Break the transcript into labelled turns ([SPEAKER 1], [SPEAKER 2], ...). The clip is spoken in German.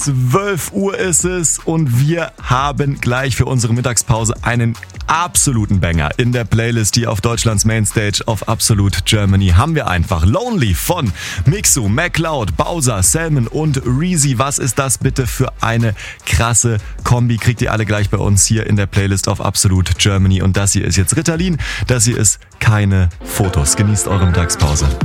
[SPEAKER 1] 12 Uhr ist es und wir haben gleich für unsere Mittagspause einen absoluten Banger in der Playlist hier auf Deutschlands Mainstage auf Absolute Germany. Haben wir einfach Lonely von Mixu, MacLeod, Bowser, Salmon und Reezy. Was ist das bitte für eine krasse Kombi? Kriegt ihr alle gleich bei uns hier in der Playlist auf Absolute Germany. Und das hier ist jetzt Ritalin, das hier ist keine Fotos. Genießt eure Mittagspause.